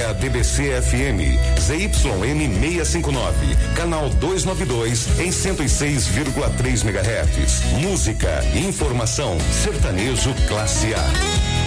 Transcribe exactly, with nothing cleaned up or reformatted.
a D B C F M, Z Y M seiscentos e cinquenta e nove, canal duzentos e noventa e dois, em cento e seis vírgula três megahertz. Música, informação, sertanejo classe A.